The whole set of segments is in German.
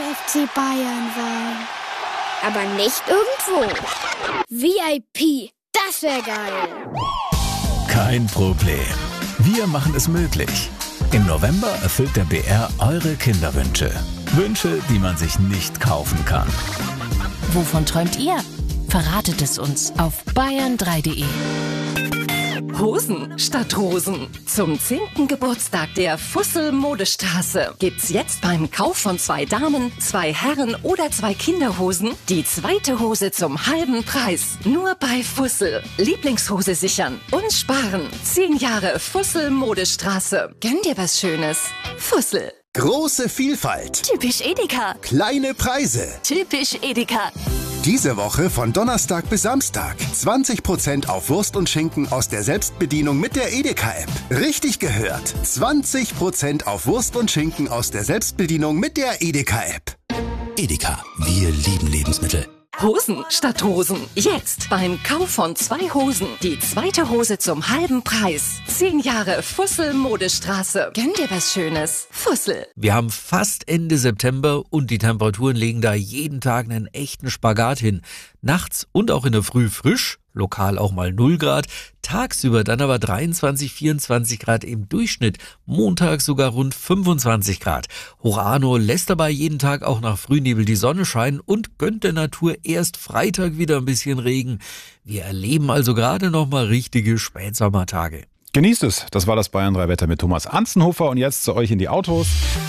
FC Bayern sein. Aber nicht irgendwo. VIP, das wäre geil. Kein Problem. Wir machen es möglich. Im November erfüllt der BR eure Kinderwünsche. Wünsche, die man sich nicht kaufen kann. Wovon träumt ihr? Verratet es uns auf bayern3.de. Hosen statt Rosen. Zum 10. Geburtstag der Fussel Modestraße gibt's jetzt beim Kauf von 2 Damen, 2 Herren oder 2 Kinderhosen die zweite Hose zum halben Preis. Nur bei Fussel. Lieblingshose sichern und sparen. 10 Jahre Fussel Modestraße. Gönn dir was Schönes. Fussel. Große Vielfalt. Typisch Edeka. Kleine Preise. Typisch Edeka. Diese Woche von Donnerstag bis Samstag 20% auf Wurst und Schinken aus der Selbstbedienung mit der Edeka-App. Richtig gehört. 20% auf Wurst und Schinken aus der Selbstbedienung mit der Edeka-App. Edeka, wir lieben Lebensmittel. Hosen statt Rosen. Jetzt beim Kauf von 2 Hosen die zweite Hose zum halben Preis. 10 Jahre Fussel Modestraße. Gönn dir was Schönes. Fussel. Wir haben fast Ende September und die Temperaturen legen da jeden Tag einen echten Spagat hin. Nachts und auch in der Früh frisch, lokal auch mal 0 Grad, tagsüber dann aber 23, 24 Grad im Durchschnitt, Montag sogar rund 25 Grad. Hoch-Arno lässt dabei jeden Tag auch nach Frühnebel die Sonne scheinen und gönnt der Natur erst Freitag wieder ein bisschen Regen. Wir erleben also gerade noch mal richtige Spätsommertage. Genießt es. Das war das Bayern 3 Wetter mit Thomas Anzenhofer und jetzt zu euch in die Autos.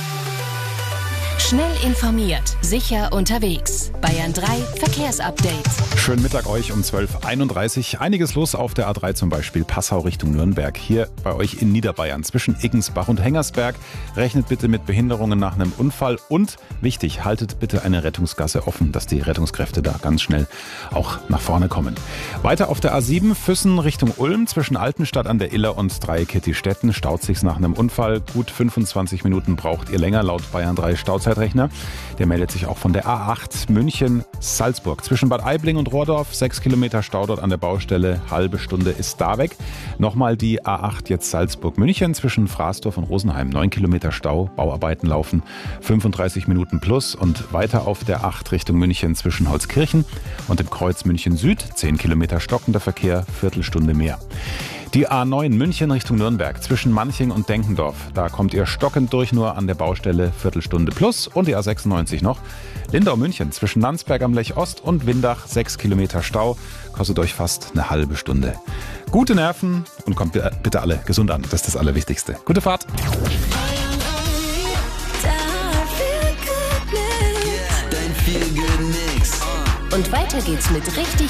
Schnell informiert, sicher unterwegs. Bayern 3 Verkehrsupdate. Schönen Mittag euch um 12.31 Uhr. Einiges los auf der A3 zum Beispiel Passau Richtung Nürnberg. Hier bei euch in Niederbayern zwischen Iggensbach und Hengersberg. Rechnet bitte mit Behinderungen nach einem Unfall und wichtig, haltet bitte eine Rettungsgasse offen, dass die Rettungskräfte da ganz schnell auch nach vorne kommen. Weiter auf der A7 Füssen Richtung Ulm zwischen Altenstadt an der Iller und Dreieck-Kettistetten staut sich's nach einem Unfall. Gut 25 Minuten braucht ihr länger laut Bayern 3 Stauzeitrechner. Der meldet sich auch von der A8 München-Salzburg. Zwischen Bad Aibling und Rohrdorf 6 Kilometer Stau dort an der Baustelle. Halbe Stunde ist da weg. Nochmal die A8 jetzt Salzburg-München zwischen Fraßdorf und Rosenheim. 9 Kilometer Stau, Bauarbeiten laufen 35 Minuten plus. Und weiter auf der 8 Richtung München zwischen Holzkirchen und dem Kreuz München Süd. 10 Kilometer stockender Verkehr, Viertelstunde mehr. Die A9 München Richtung Nürnberg zwischen Manching und Denkendorf. Da kommt ihr stockend durch, nur an der Baustelle Viertelstunde plus. Und die A96 noch. Lindau München zwischen Landsberg am Lech Ost und Windach 6 Kilometer Stau. Kostet euch fast eine halbe Stunde. Gute Nerven und kommt bitte alle gesund an. Das ist das Allerwichtigste. Gute Fahrt. Und weiter geht's mit richtig